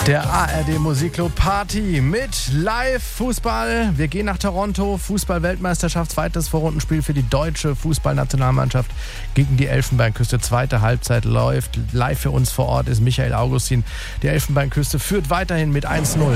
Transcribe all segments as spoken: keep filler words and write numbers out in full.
Der A R D Musikclub Party mit Live-Fußball. Wir gehen nach Toronto. Fußball-Weltmeisterschaft, zweites Vorrundenspiel für die deutsche Fußballnationalmannschaft gegen die Elfenbeinküste. Zweite Halbzeit läuft. Live für uns vor Ort ist Michael Augustin. Die Elfenbeinküste führt weiterhin mit eins null.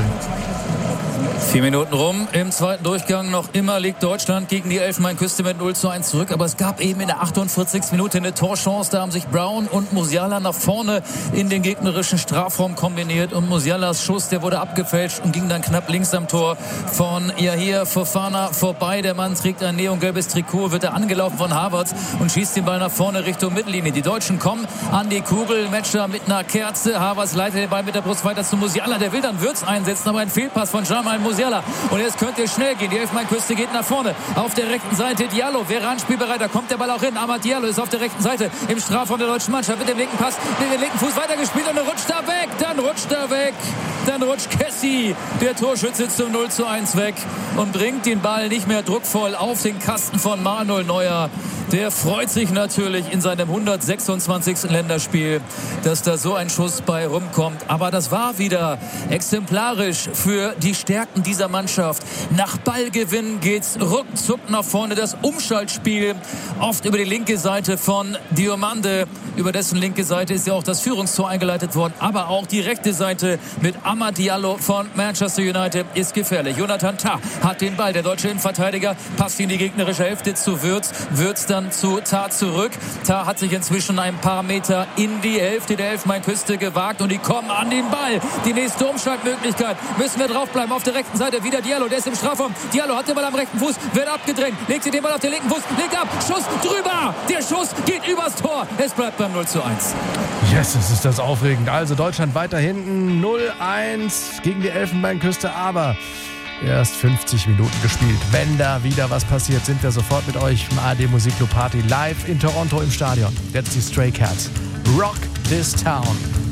Vier Minuten rum. Im zweiten Durchgang noch immer liegt Deutschland gegen die Elfenbeinküste mit null zu eins zurück. Aber es gab eben in der achtundvierzigsten Minute eine Torchance. Da haben sich Brown und Musiala nach vorne in den gegnerischen Strafraum kombiniert. Und Musialas Schuss, der wurde abgefälscht und ging dann knapp links am Tor von Yahia Fofana vorbei. Der Mann trägt ein neongelbes Trikot, wird er angelaufen von Havertz und schießt den Ball nach vorne Richtung Mittellinie. Die Deutschen kommen an die Kugel. Matcher mit einer Kerze. Havertz leitet den Ball mit der Brust weiter zu Musiala. Der will dann Würz einsetzen, aber ein Fehlpass von Jamal Musiala. Und jetzt könnte es schnell gehen. Die Elfenbeinküste geht nach vorne. Auf der rechten Seite Diallo wäre anspielbereit. Da kommt der Ball auch hin. Amad Diallo ist auf der rechten Seite im Strafraum der deutschen Mannschaft mit dem linken Pass, mit dem linken Fuß weitergespielt und er rutscht da weg. Dann rutscht er weg. Dann rutscht Kessie, der Torschütze, zum null zu eins weg und bringt den Ball nicht mehr druckvoll auf den Kasten von Manuel Neuer. Der freut sich natürlich in seinem hundertsechsundzwanzigsten Länderspiel, dass da so ein Schuss bei rumkommt. Aber das war wieder exemplarisch für die Stärken dieser Mannschaft. Nach Ballgewinn geht's ruckzuck nach vorne. Das Umschaltspiel oft über die linke Seite von Diomande. Über dessen linke Seite ist ja auch das Führungstor eingeleitet worden. Aber auch die rechte Seite mit Amad Diallo von Manchester United ist gefährlich. Jonathan Tah hat den Ball. Der deutsche Innenverteidiger passt in die gegnerische Hälfte zu Würz. Würz dann zu Tah zurück. Tah hat sich inzwischen ein paar Meter in die Hälfte der Elfenbeinküste gewagt und die kommen an den Ball. Die nächste Umschaltmöglichkeit. Müssen wir draufbleiben. Auf der rechten Seite wieder Diallo. Der ist im Strafraum. Diallo hat den Ball am rechten Fuß, wird abgedrängt. Legt sich den Ball auf den linken Fuß. Legt ab. Schuss drüber. Der Schuss geht übers Tor. Es bleibt beim null zu eins. Yes, es ist das aufregend. Also Deutschland weiter hinten. null eins gegen die Elfenbeinküste. Aber erst fünfzig Minuten gespielt. Wenn da wieder was passiert, sind wir sofort mit euch im A R D Musikclub Party live in Toronto im Stadion. Jetzt die Stray Cats. Rock this town.